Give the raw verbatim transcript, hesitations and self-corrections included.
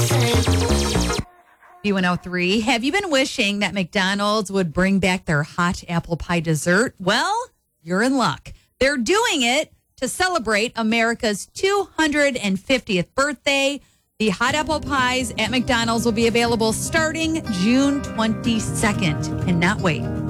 B one oh three. Have you been wishing that McDonald's would bring back their hot apple pie dessert? Well, you're in luck. They're doing it to celebrate America's two hundred fiftieth birthday. The hot apple pies at McDonald's will be available starting June twenty-second. Cannot wait.